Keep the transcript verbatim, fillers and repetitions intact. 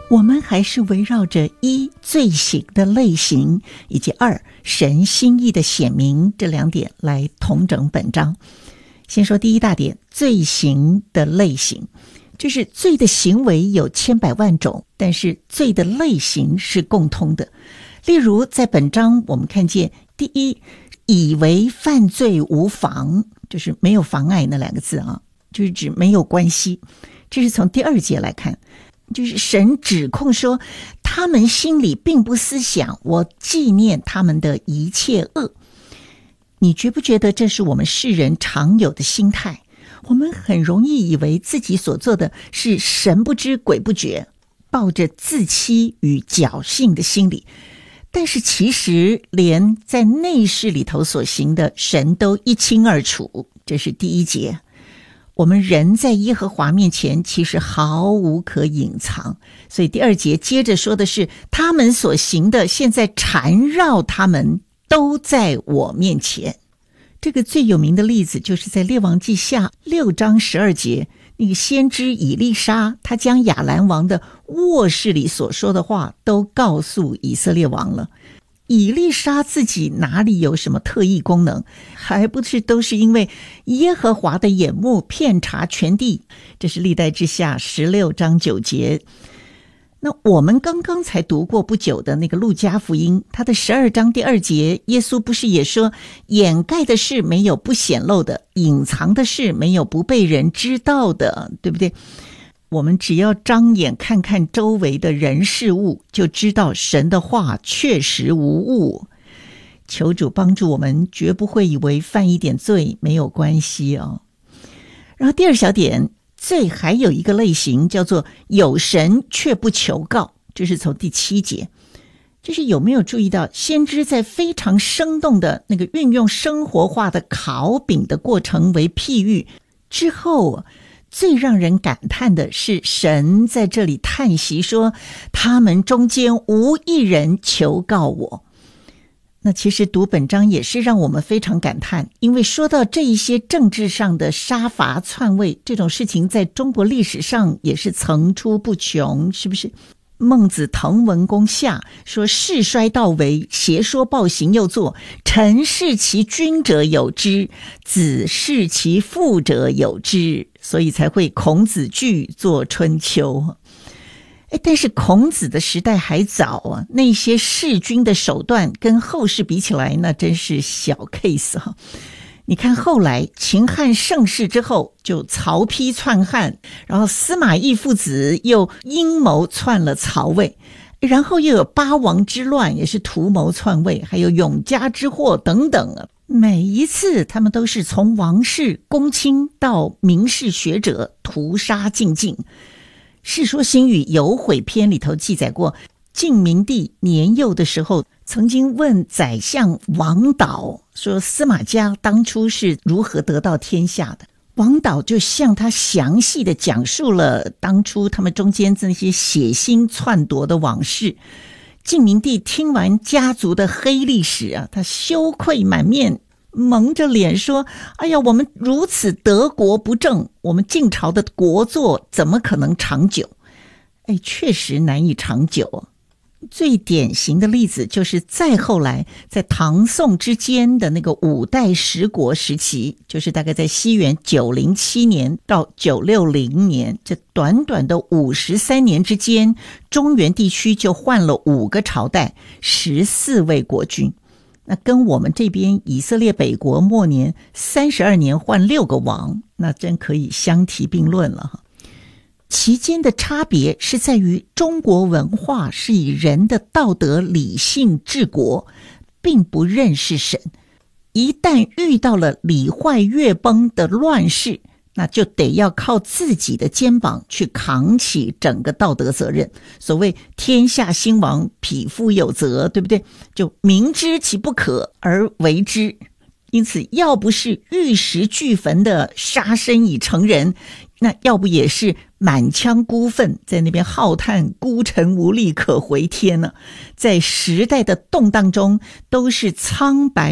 我们还是围绕着一罪行的类型，以及二神心意的显明这两点来统整本章。先说第一大点，罪行的类型。就是罪的行为有千百万种，但是罪的类型是共通的。例如在本章我们看见，第一，以为犯罪无妨，就是没有妨碍那两个字啊，就是指没有关系。这是从第二节来看，就是神指控说他们心里并不思想我纪念他们的一切恶。你觉不觉得这是我们世人常有的心态？我们很容易以为自己所做的是神不知鬼不觉，抱着自欺与侥幸的心理，但是其实连在内室里头所行的神都一清二楚。这是第一节，我们人在耶和华面前其实毫无可隐藏。所以第二节接着说的是，他们所行的现在缠绕他们，都在我面前。这个最有名的例子就是在列王记下六章十二节，那个先知以利沙，他将亚兰王的卧室里所说的话都告诉以色列王了。以利沙自己哪里有什么特异功能，还不是都是因为耶和华的眼目遍察全地。这是历代志下十六章九节。那我们刚刚才读过不久的那个路加福音，他的十二章第二节，耶稣不是也说，掩盖的事没有不显露的，隐藏的事没有不被人知道的，对不对？我们只要张眼看看周围的人事物，就知道神的话确实无误。求主帮助我们，绝不会以为犯一点罪没有关系哦。然后第二小点，罪还有一个类型叫做有神却不求告，这是从第七节。就是有没有注意到，先知在非常生动的那个运用生活化的烤饼的过程为譬喻之后，最让人感叹的是神在这里叹息说，他们中间无一人求告我。那其实读本章也是让我们非常感叹，因为说到这一些政治上的杀伐篡位，这种事情在中国历史上也是层出不穷，是不是？孟子滕文公下说，世衰道微，邪说暴行又作，臣视其君者有之，子视其父者有之，所以才会孔子句作春秋。但是孔子的时代还早啊，那些弑君的手段跟后世比起来，那真是小 case 哈。你看后来秦汉盛世之后，就曹丕篡汉，然后司马懿父子又阴谋篡了曹魏，然后又有八王之乱，也是图谋篡位，还有永嘉之祸等等啊。每一次他们都是从王室公卿到名士学者屠杀尽尽。《世说新语·有悔篇》里头记载过，晋明帝年幼的时候曾经问宰相王导说，司马家当初是如何得到天下的。王导就向他详细的讲述了当初他们中间那些血腥篡夺的往事。晋明帝听完家族的黑历史啊，他羞愧满面，蒙着脸说，哎呀，我们如此得国不正，我们晋朝的国祚怎么可能长久？哎，确实难以长久。最典型的例子就是再后来在唐宋之间的那个五代十国时期，就是大概在西元九零七年到九六零年，这短短的五十三年之间，中原地区就换了五个朝代，十四位国君。那跟我们这边以色列北国末年三十二年换六个王，那真可以相提并论了哈。其间的差别是在于，中国文化是以人的道德理性治国，并不认识神。一旦遇到了礼坏乐崩的乱世，那就得要靠自己的肩膀去扛起整个道德责任。所谓天下兴亡，匹夫有责，对不对？就明知其不可而为之。因此要不是玉石俱焚的杀身已成人，那要不也是满腔孤愤，在那边浩叹孤臣无力可回天呢。在时代的动荡中，都是苍白